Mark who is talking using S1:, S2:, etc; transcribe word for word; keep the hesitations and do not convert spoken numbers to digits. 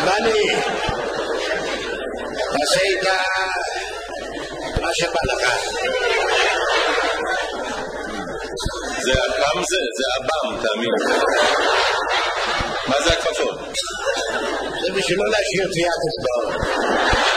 S1: בני, תעשה איתה מה שבא לך.
S2: זה אבם זה? זה אבם, תאמין. מה זה הכפפות?
S1: זה בשביל לא להשאיר טביעת אצבעות.